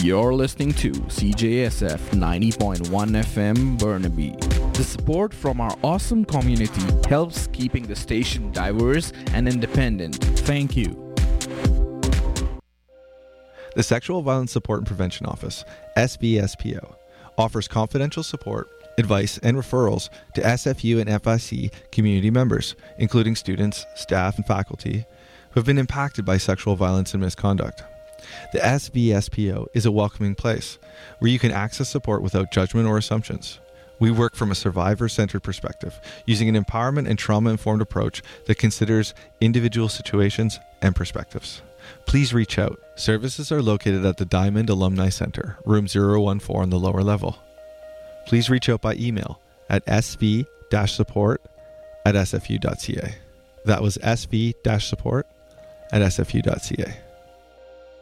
You're listening to CJSF 90.1 FM Burnaby. The support from our awesome community helps keeping the station diverse and independent. Thank you. The Sexual Violence Support and Prevention Office, SVSPO, offers confidential support, advice, and referrals to SFU and FIC community members, including students, staff, and faculty who have been impacted by sexual violence and misconduct. The SVSPO is a welcoming place where you can access support without judgment or assumptions. We work from a survivor-centered perspective, using an empowerment and trauma-informed approach that considers individual situations and perspectives. Please reach out. Services are located at the Diamond Alumni Center, room 014 on the lower level. Please reach out by email at sv-support@sfu.ca. That was sv-support@sfu.ca.